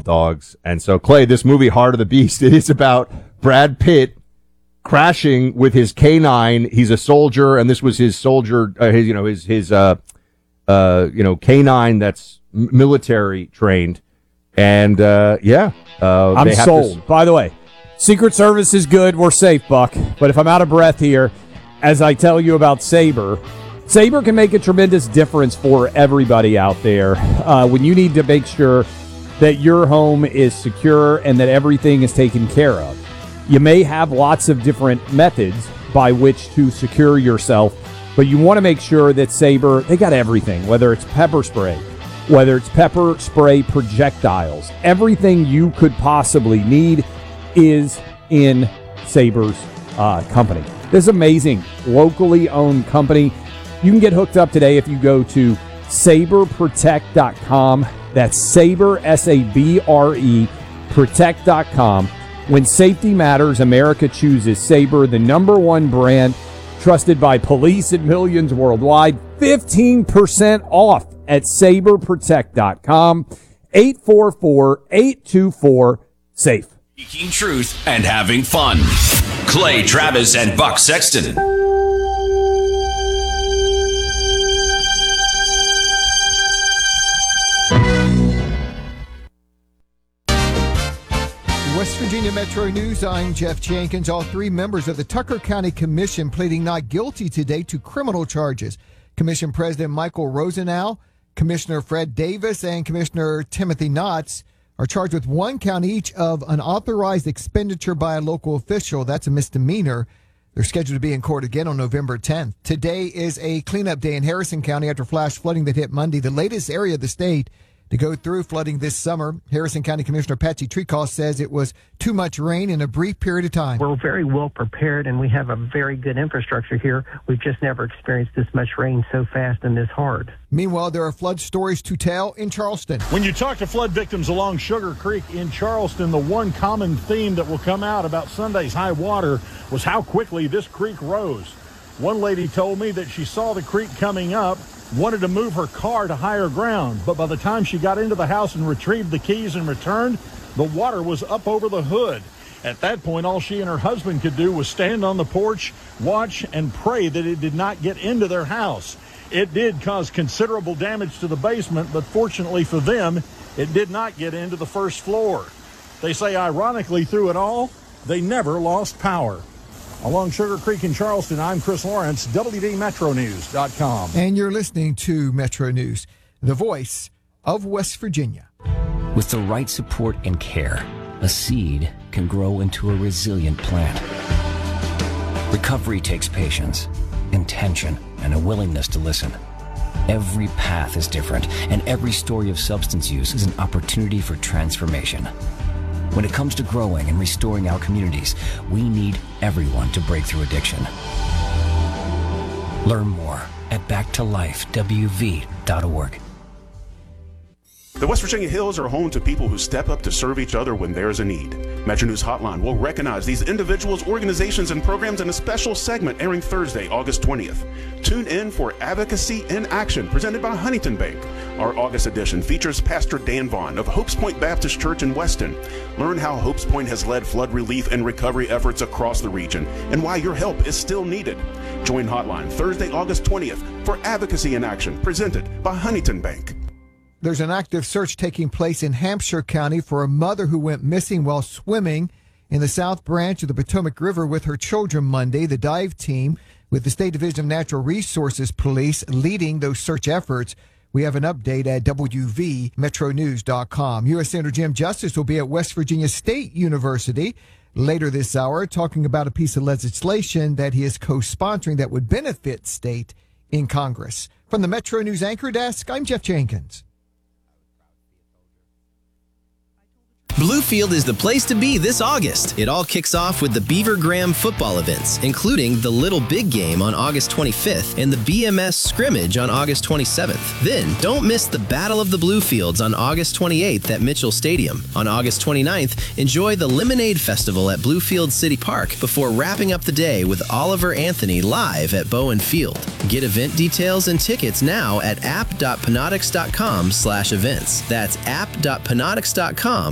wild dogs. And so, Clay, this movie, Heart of the Beast, it is about Brad Pitt crashing with his K9. He's a soldier, and this was his soldier, his K9 that's military trained. And, I'm sold. By the way, Secret Service is good. We're safe, Buck. But if I'm out of breath here, as I tell you about Sabre can make a tremendous difference for everybody out there when you need to make sure that your home is secure and that everything is taken care of. You may have lots of different methods by which to secure yourself, but you want to make sure that Sabre, they got everything, whether it's pepper spray, whether it's pepper spray projectiles. Everything you could possibly need is in Sabre's company. This amazing, locally owned company. You can get hooked up today if you go to saberprotect.com. That's Sabre, S-A-B-R-E, protect.com. When safety matters, America chooses Sabre, the number one brand trusted by police and millions worldwide. 15% off at saberprotect.com. 844-824-SAFE. Speaking truth and having fun. Clay Travis and Buck Sexton. West Virginia Metro News, I'm Jeff Jenkins. All three members of the Tucker County Commission pleading not guilty today to criminal charges. Commission President Michael Rosenau, Commissioner Fred Davis, and Commissioner Timothy Knotts are charged with one count each of unauthorized expenditure by a local official. That's a misdemeanor. They're scheduled to be in court again on November 10th. Today is a cleanup day in Harrison County after flash flooding that hit Monday, the latest area of the state to go through flooding this summer. Harrison County Commissioner Patsy Treacost says it was too much rain in a brief period of time. We're very well prepared, and we have a very good infrastructure here. We've just never experienced this much rain so fast and this hard. Meanwhile, there are flood stories to tell in Charleston. When you talk to flood victims along Sugar Creek in Charleston, the one common theme that will come out about Sunday's high water was how quickly this creek rose. One lady told me that she saw the creek coming up, wanted to move her car to higher ground, but by the time she got into the house and retrieved the keys and returned, the water was up over the hood. At that point, all she and her husband could do was stand on the porch, watch, and pray that it did not get into their house. It did cause considerable damage to the basement, but fortunately for them, it did not get into the first floor. They say, ironically, through it all, they never lost power. Along Sugar Creek in Charleston, I'm Chris Lawrence, WDMetroNews.com. And you're listening to Metro News, the voice of West Virginia. With the right support and care, a seed can grow into a resilient plant. Recovery takes patience, intention, and a willingness to listen. Every path is different, and every story of substance use is an opportunity for transformation. When it comes to growing and restoring our communities, we need everyone to break through addiction. Learn more at backtolifewv.org. The West Virginia Hills are home to people who step up to serve each other when there's a need. Metro News Hotline will recognize these individuals, organizations, and programs in a special segment airing Thursday, August 20th. Tune in for Advocacy in Action, presented by Huntington Bank. Our August edition features Pastor Dan Vaughn of Hopes Point Baptist Church in Weston. Learn how Hopes Point has led flood relief and recovery efforts across the region and why your help is still needed. Join Hotline Thursday, August 20th for Advocacy in Action, presented by Huntington Bank. There's an active search taking place in Hampshire County for a mother who went missing while swimming in the South Branch of the Potomac River with her children Monday. The dive team with the State Division of Natural Resources Police leading those search efforts. We have an update at WVMetroNews.com. U.S. Senator Jim Justice will be at West Virginia State University later this hour talking about a piece of legislation that he is co-sponsoring that would benefit state in Congress. From the Metro News Anchor Desk, I'm Jeff Jenkins. Bluefield is the place to be this August. It all kicks off with the Beaver Graham football events, including the Little Big Game on August 25th and the BMS Scrimmage on August 27th. Then, don't miss the Battle of the Bluefields on August 28th at Mitchell Stadium. On August 29th, enjoy the Lemonade Festival at Bluefield City Park before wrapping up the day with Oliver Anthony live at Bowen Field. Get event details and tickets now at app.panatics.com/events. That's app.panatics.com